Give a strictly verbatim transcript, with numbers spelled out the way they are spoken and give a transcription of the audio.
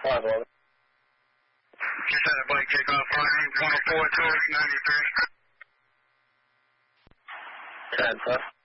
five eleven. Just had a bike take off running one oh four, two ninety-three. ten, sir.